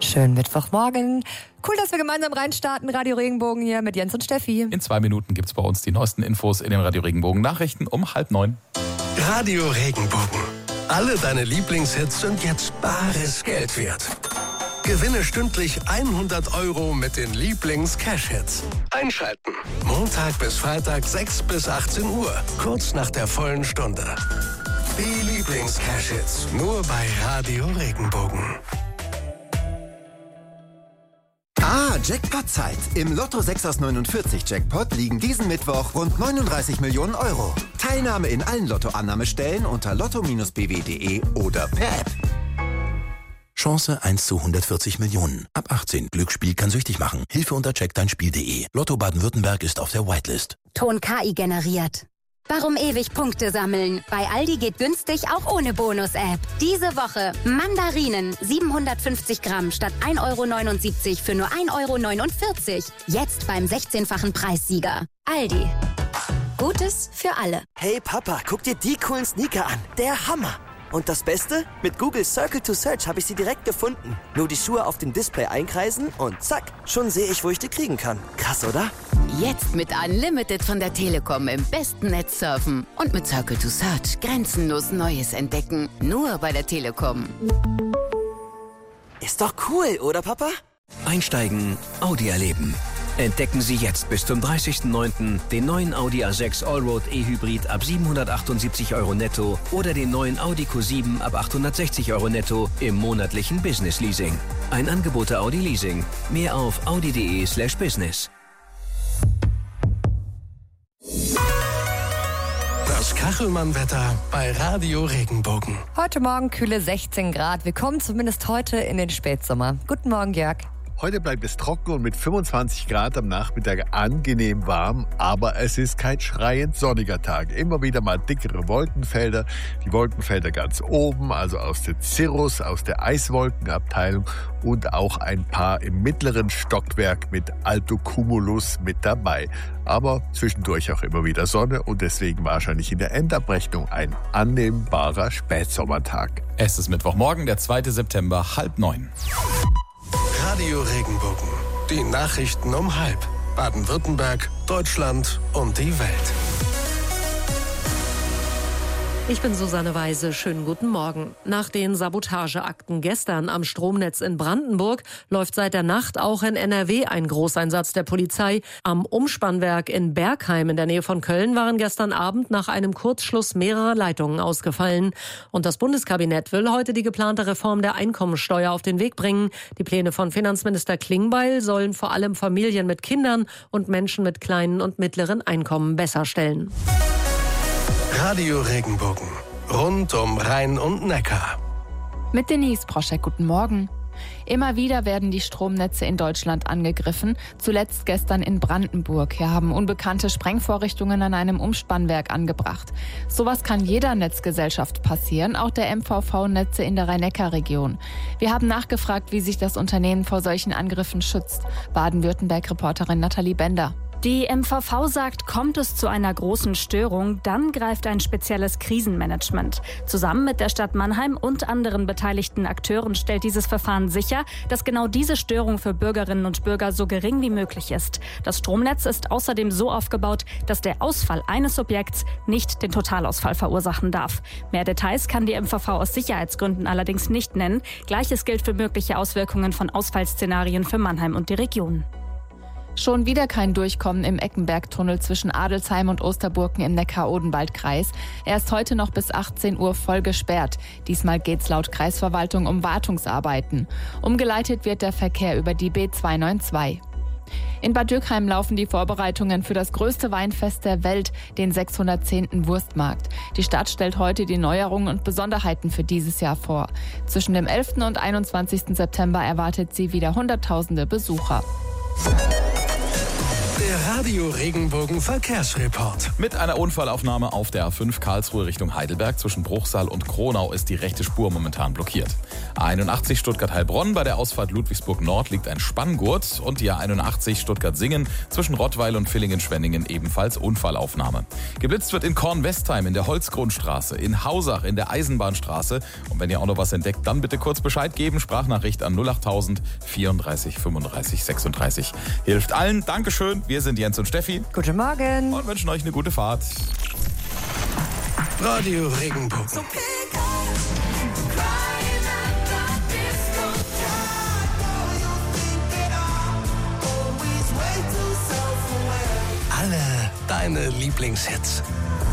Schönen Mittwochmorgen. Cool, dass wir gemeinsam reinstarten. Radio Regenbogen hier mit Jens und Steffi. In 2 Minuten gibt es bei uns die neuesten Infos in den Radio Regenbogen Nachrichten um 8:30. Radio Regenbogen. Alle deine Lieblingshits sind jetzt bares Geld wert. Gewinne stündlich 100 € mit den Lieblings-Cash-Hits. Einschalten. Montag bis Freitag 6 bis 18 Uhr. Kurz nach der vollen Stunde. Die Lieblings-Cash-Hits. Nur bei Radio Regenbogen. Jackpot-Zeit. Im Lotto 6 aus 49 Jackpot liegen diesen Mittwoch rund 39 Millionen €. Teilnahme in allen Lottoannahmestellen unter lotto-bw.de oder per App. Chance 1 zu 140 Millionen. Ab 18. Glücksspiel kann süchtig machen. Hilfe unter checkdeinspiel.de. Lotto Baden-Württemberg ist auf der Whitelist. Ton KI generiert. Warum ewig Punkte sammeln? Bei Aldi geht günstig auch ohne Bonus-App. Diese Woche Mandarinen 750 Gramm statt 1,79 € für nur 1,49 €. Jetzt beim 16-fachen Preissieger. Aldi. Gutes für alle. Hey Papa, guck dir die coolen Sneaker an. Der Hammer. Und das Beste? Mit Google Circle to Search habe ich sie direkt gefunden. Nur die Schuhe auf dem Display einkreisen und zack, schon sehe ich, wo ich die kriegen kann. Krass, oder? Jetzt mit Unlimited von der Telekom im besten Netz surfen. Und mit Circle to Search grenzenlos Neues entdecken. Nur bei der Telekom. Ist doch cool, oder Papa? Einsteigen, Audi erleben. Entdecken Sie jetzt bis zum 30.09. den neuen Audi A6 Allroad E-Hybrid ab 778 € netto oder den neuen Audi Q7 ab 860 € netto im monatlichen Business Leasing. Ein Angebot der Audi Leasing. Mehr auf audi.de/business. Das Kachelmann-Wetter bei Radio Regenbogen. Heute Morgen kühle 16 Grad. Wir kommen zumindest heute in den Spätsommer. Guten Morgen, Jörg. Heute bleibt es trocken und mit 25 Grad am Nachmittag angenehm warm, aber es ist kein schreiend sonniger Tag. Immer wieder mal dickere Wolkenfelder, die Wolkenfelder ganz oben, also aus der Cirrus, aus der Eiswolkenabteilung und auch ein paar im mittleren Stockwerk mit Altocumulus mit dabei. Aber zwischendurch auch immer wieder Sonne und deswegen wahrscheinlich in der Endabrechnung ein annehmbarer Spätsommertag. Es ist Mittwochmorgen, der 2. September, 8:30. Radio Regenbogen. Die Nachrichten um 12:30. Baden-Württemberg, Deutschland und die Welt. Ich bin Susanne Weise. Schönen guten Morgen. Nach den Sabotageakten gestern am Stromnetz in Brandenburg läuft seit der Nacht auch in NRW ein Großeinsatz der Polizei. Am Umspannwerk in Bergheim in der Nähe von Köln waren gestern Abend nach einem Kurzschluss mehrere Leitungen ausgefallen. Und das Bundeskabinett will heute die geplante Reform der Einkommensteuer auf den Weg bringen. Die Pläne von Finanzminister Klingbeil sollen vor allem Familien mit Kindern und Menschen mit kleinen und mittleren Einkommen besser stellen. Radio Regenbogen. Rund um Rhein und Neckar. Mit Denise Proschek, guten Morgen. Immer wieder werden die Stromnetze in Deutschland angegriffen, zuletzt gestern in Brandenburg. Hier haben Unbekannte Sprengvorrichtungen an einem Umspannwerk angebracht. Sowas kann jeder Netzgesellschaft passieren, auch der MVV-Netze in der Rhein-Neckar-Region. Wir haben nachgefragt, wie sich das Unternehmen vor solchen Angriffen schützt. Baden-Württemberg-Reporterin Nathalie Bender. Die MVV sagt, kommt es zu einer großen Störung, dann greift ein spezielles Krisenmanagement. Zusammen mit der Stadt Mannheim und anderen beteiligten Akteuren stellt dieses Verfahren sicher, dass genau diese Störung für Bürgerinnen und Bürger so gering wie möglich ist. Das Stromnetz ist außerdem so aufgebaut, dass der Ausfall eines Objekts nicht den Totalausfall verursachen darf. Mehr Details kann die MVV aus Sicherheitsgründen allerdings nicht nennen. Gleiches gilt für mögliche Auswirkungen von Ausfallszenarien für Mannheim und die Region. Schon wieder kein Durchkommen im Eckenbergtunnel zwischen Adelsheim und Osterburken im Neckar-Odenwald-Kreis. Er ist heute noch bis 18 Uhr voll gesperrt. Diesmal geht's laut Kreisverwaltung um Wartungsarbeiten. Umgeleitet wird der Verkehr über die B292. In Bad Dürkheim laufen die Vorbereitungen für das größte Weinfest der Welt, den 610. Wurstmarkt. Die Stadt stellt heute die Neuerungen und Besonderheiten für dieses Jahr vor. Zwischen dem 11. und 21. September erwartet sie wieder Hunderttausende Besucher. Der Radio Regenbogen Verkehrsreport. Mit einer Unfallaufnahme auf der A5 Karlsruhe Richtung Heidelberg zwischen Bruchsal und Kronau ist die rechte Spur momentan blockiert. A81 Stuttgart-Heilbronn bei der Ausfahrt Ludwigsburg Nord liegt ein Spanngurt und die A81 Stuttgart-Singen zwischen Rottweil und Villingen-Schwenningen ebenfalls Unfallaufnahme. Geblitzt wird in Kornwestheim in der Holzgrundstraße, in Hausach in der Eisenbahnstraße. Und wenn ihr auch noch was entdeckt, dann bitte kurz Bescheid geben. Sprachnachricht an 08000 34 35 36. Hilft allen. Dankeschön. Wir sind Jens und Steffi. Guten Morgen. Und wünschen euch eine gute Fahrt. Radio Regenbogen. Alle deine Lieblingshits.